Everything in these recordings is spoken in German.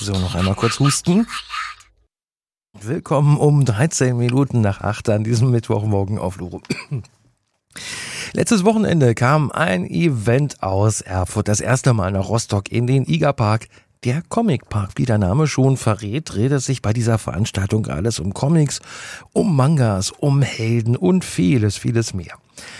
So, noch einmal kurz husten. Willkommen um 13 Minuten nach 8 an diesem Mittwochmorgen auf Luro. Letztes Wochenende kam ein Event aus Erfurt, das erste Mal nach Rostock in den IGA-Park. Der Comic-Park, wie der Name schon verrät, dreht es sich bei dieser Veranstaltung alles um Comics, um Mangas, um Helden und vieles, vieles mehr.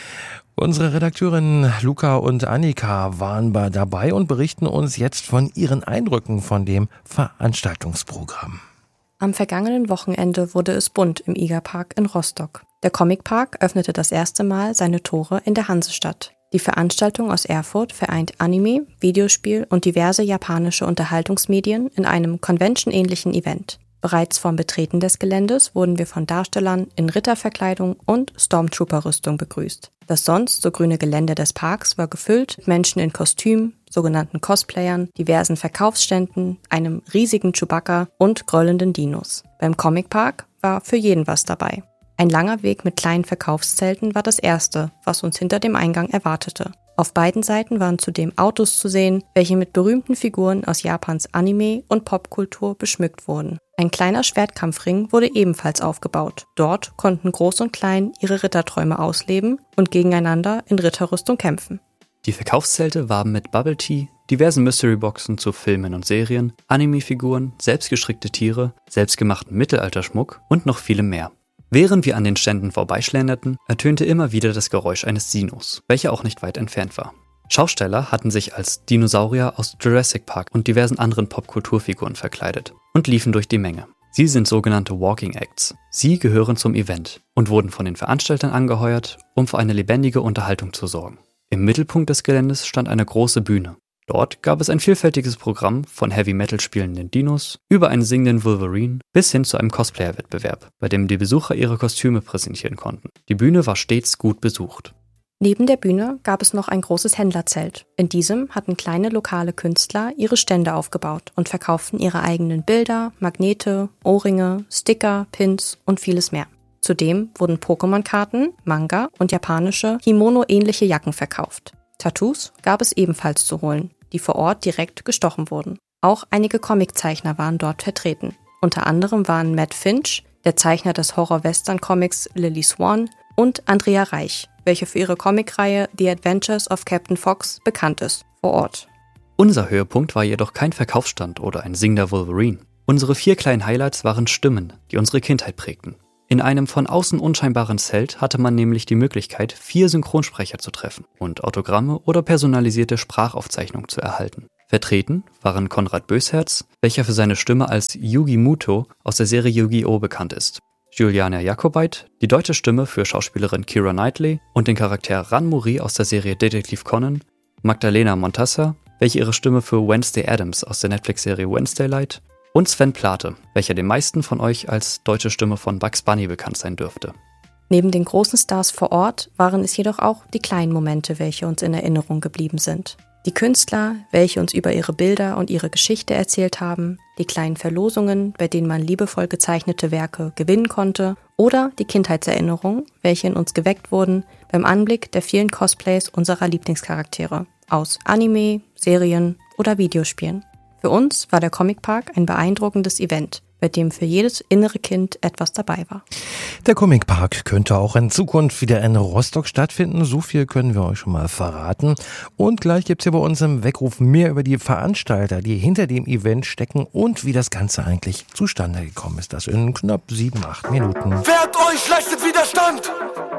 Unsere Redakteurinnen Luca und Annika waren dabei und berichten uns jetzt von ihren Eindrücken von dem Veranstaltungsprogramm. Am vergangenen Wochenende wurde es bunt im IGA-Park in Rostock. Der Comic-Park öffnete das erste Mal seine Tore in der Hansestadt. Die Veranstaltung aus Erfurt vereint Anime, Videospiel und diverse japanische Unterhaltungsmedien in einem Convention-ähnlichen Event. Bereits vorm Betreten des Geländes wurden wir von Darstellern in Ritterverkleidung und Stormtrooper-Rüstung begrüßt. Das sonst so grüne Gelände des Parks war gefüllt mit Menschen in Kostümen, sogenannten Cosplayern, diversen Verkaufsständen, einem riesigen Chewbacca und grollenden Dinos. Beim Comic-Park war für jeden was dabei. Ein langer Weg mit kleinen Verkaufszelten war das erste, was uns hinter dem Eingang erwartete. Auf beiden Seiten waren zudem Autos zu sehen, welche mit berühmten Figuren aus Japans Anime- und Popkultur beschmückt wurden. Ein kleiner Schwertkampfring wurde ebenfalls aufgebaut. Dort konnten Groß und Klein ihre Ritterträume ausleben und gegeneinander in Ritterrüstung kämpfen. Die Verkaufszelte warben mit Bubble Tea, diversen Mysteryboxen zu Filmen und Serien, Anime-Figuren, selbstgestrickte Tiere, selbstgemachten Mittelalterschmuck und noch vielem mehr. Während wir an den Ständen vorbeischlenderten, ertönte immer wieder das Geräusch eines Dinos, welcher auch nicht weit entfernt war. Schausteller hatten sich als Dinosaurier aus Jurassic Park und diversen anderen Popkulturfiguren verkleidet und liefen durch die Menge. Sie sind sogenannte Walking Acts. Sie gehören zum Event und wurden von den Veranstaltern angeheuert, um für eine lebendige Unterhaltung zu sorgen. Im Mittelpunkt des Geländes stand eine große Bühne. Dort gab es ein vielfältiges Programm von Heavy-Metal spielenden Dinos über einen singenden Wolverine bis hin zu einem Cosplayer-Wettbewerb, bei dem die Besucher ihre Kostüme präsentieren konnten. Die Bühne war stets gut besucht. Neben der Bühne gab es noch ein großes Händlerzelt. In diesem hatten kleine lokale Künstler ihre Stände aufgebaut und verkauften ihre eigenen Bilder, Magnete, Ohrringe, Sticker, Pins und vieles mehr. Zudem wurden Pokémon-Karten, Manga und japanische Kimono-ähnliche Jacken verkauft. Tattoos gab es ebenfalls zu holen, die vor Ort direkt gestochen wurden. Auch einige Comiczeichner waren dort vertreten. Unter anderem waren Matt Finch, der Zeichner des Horror-Western-Comics Lily Swan, und Andrea Reich, welche für ihre Comicreihe The Adventures of Captain Fox bekannt ist, vor Ort. Unser Höhepunkt war jedoch kein Verkaufsstand oder ein singender Wolverine. Unsere 4 kleinen Highlights waren Stimmen, die unsere Kindheit prägten. In einem von außen unscheinbaren Zelt hatte man nämlich die Möglichkeit, 4 Synchronsprecher zu treffen und Autogramme oder personalisierte Sprachaufzeichnungen zu erhalten. Vertreten waren Konrad Bösherz, welcher für seine Stimme als Yugi Muto aus der Serie Yu-Gi-Oh! Bekannt ist, Juliana Jakobait, die deutsche Stimme für Schauspielerin Keira Knightley und den Charakter Ran-Mori aus der Serie Detektiv Conan, Magdalena Montassa, welche ihre Stimme für Wednesday Addams aus der Netflix-Serie Wednesday Light, und Sven Plate, welcher den meisten von euch als deutsche Stimme von Bugs Bunny bekannt sein dürfte. Neben den großen Stars vor Ort waren es jedoch auch die kleinen Momente, welche uns in Erinnerung geblieben sind. Die Künstler, welche uns über ihre Bilder und ihre Geschichte erzählt haben, die kleinen Verlosungen, bei denen man liebevoll gezeichnete Werke gewinnen konnte, oder die Kindheitserinnerungen, welche in uns geweckt wurden beim Anblick der vielen Cosplays unserer Lieblingscharaktere aus Anime, Serien oder Videospielen. Für uns war der Comic-Park ein beeindruckendes Event, bei dem für jedes innere Kind etwas dabei war. Der Comic-Park könnte auch in Zukunft wieder in Rostock stattfinden. So viel können wir euch schon mal verraten. Und gleich gibt's hier bei uns im Weckruf mehr über die Veranstalter, die hinter dem Event stecken und wie das Ganze eigentlich zustande gekommen ist. Das in knapp 7-8 Minuten. Wehrt euch, leistet Widerstand!